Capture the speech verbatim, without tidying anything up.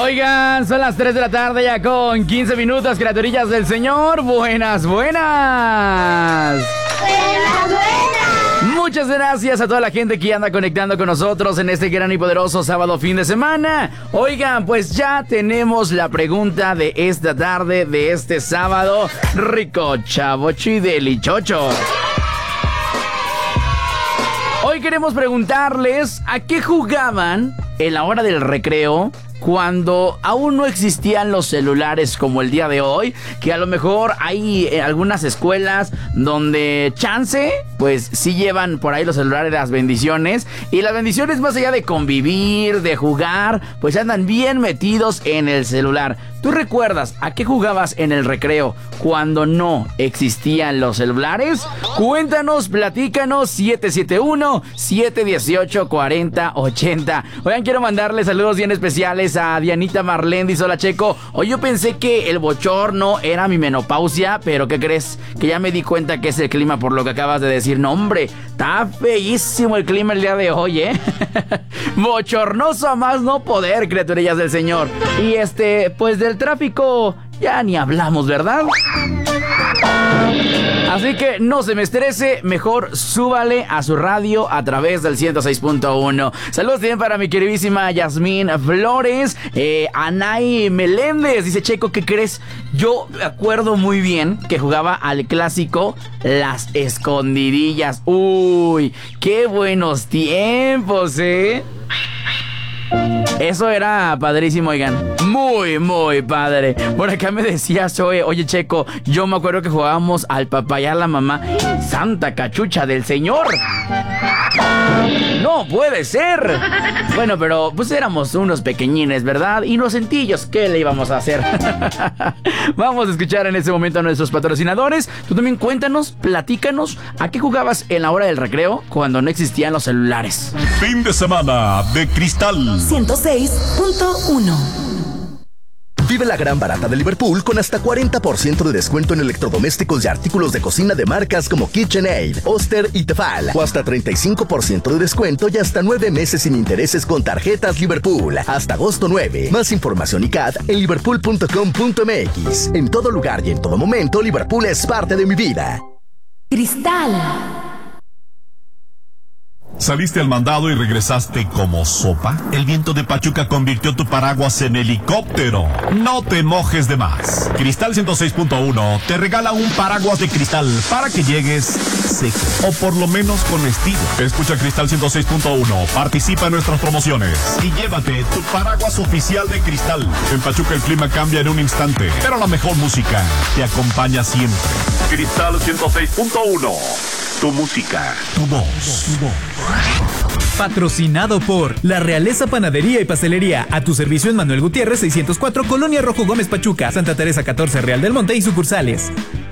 Oigan, son las tres de la tarde ya con quince minutos, criaturillas del Señor. Buenas, buenas. Buenas, buenas. Muchas gracias a toda la gente que anda conectando con nosotros en este gran y poderoso sábado fin de semana. Oigan, pues ya tenemos la pregunta de esta tarde, de este sábado. Rico, chavo, chidelichocho. Hoy queremos preguntarles a qué jugaban en la hora del recreo cuando aún no existían los celulares como el día de hoy, que a lo mejor hay eh, algunas escuelas donde chance, pues sí llevan por ahí los celulares, las bendiciones, y las bendiciones más allá de convivir, de jugar, pues andan bien metidos en el celular. ¿Tú recuerdas a qué jugabas en el recreo cuando no existían los celulares? Cuéntanos, platícanos, siete siete uno, siete uno ocho, cuatro cero ocho cero. Oigan, quiero mandarle saludos bien especiales a Dianita Marlén, dice: hola Checo, hoy yo pensé que el bochorno era mi menopausia, pero ¿qué crees? Que ya me di cuenta que es el clima por lo que acabas de decir. No, hombre, está feísimo el clima el día de hoy, ¿eh? Bochornoso a más no poder, criaturillas del Señor. Y este, pues del tráfico ya ni hablamos, ¿verdad? Así que no se me estrese, mejor súbale a su radio a través del ciento seis punto uno. Saludos también para mi queridísima Yasmín Flores, eh, Anay Meléndez. Dice: Checo, ¿qué crees? Yo me acuerdo muy bien que jugaba al clásico Las Escondidillas. Uy, qué buenos tiempos, ¿eh? Eso era padrísimo, oigan. Muy, muy padre. Por acá me decía Zoe: oye Checo, yo me acuerdo que jugábamos al papá y a la mamá. ¡Santa cachucha del Señor! ¡No puede ser! Bueno, pero pues éramos unos pequeñines, ¿verdad? Inocentillos, ¿qué le íbamos a hacer? Vamos a escuchar en este momento a nuestros patrocinadores. Tú también cuéntanos, platícanos, ¿a qué jugabas en la hora del recreo cuando no existían los celulares? Fin de semana de Cristal ciento seis punto uno. Vive la gran barata de Liverpool con hasta cuarenta por ciento de descuento en electrodomésticos y artículos de cocina de marcas como KitchenAid, Oster y Tefal. O hasta treinta y cinco por ciento de descuento y hasta nueve meses sin intereses con tarjetas Liverpool. Hasta agosto nueve. Más información y C A D en liverpool punto com punto m x. En todo lugar y en todo momento, Liverpool es parte de mi vida. Cristal. ¿Saliste al mandado y regresaste como sopa? El viento de Pachuca convirtió tu paraguas en helicóptero. No te mojes de más. Cristal ciento seis punto uno te regala un paraguas de cristal para que llegues seco, o por lo menos con estilo. Escucha Cristal ciento seis punto uno, participa en nuestras promociones y llévate tu paraguas oficial de Cristal. En Pachuca el clima cambia en un instante, pero la mejor música te acompaña siempre. Cristal ciento seis punto uno. Tu música, tu voz, tu voz. Patrocinado por La Realeza Panadería y Pastelería. A tu servicio en Manuel Gutiérrez seiscientos cuatro, Colonia Rojo Gómez Pachuca, Santa Teresa catorce, Real del Monte y sucursales.